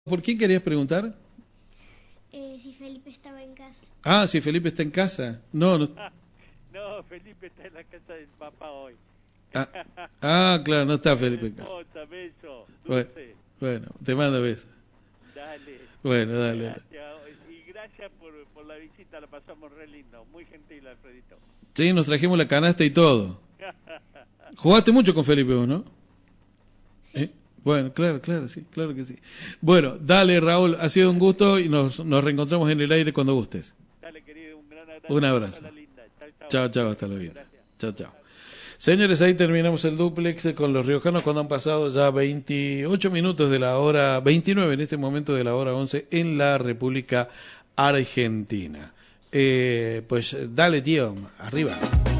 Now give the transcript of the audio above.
¿Por quién querías preguntar? Si Felipe estaba en casa. Ah, si Felipe está en casa. No. No, Felipe está en la casa del papá hoy. Claro, no está Felipe en casa. Hermosa, beso, Bueno, dulce. bueno, te mando besos. Dale. Bueno, dale. Gracias. Y gracias por la visita, la pasamos re lindo. Muy gentil, Alfredito. Sí, nos trajimos la canasta y todo. ¿Jugaste mucho con Felipe vos, no? Bueno, claro, sí, claro que sí. Bueno, dale, Raúl, ha sido un gusto y nos reencontramos en el aire cuando gustes. Dale, querido, un gran abrazo. Un abrazo. Chao, hasta luego. Chao. Señores, ahí terminamos el dúplex con los riojanos cuando han pasado ya 28 minutos de la hora, 29 en este momento de la hora 11 en la República Argentina. Pues dale, tío, arriba.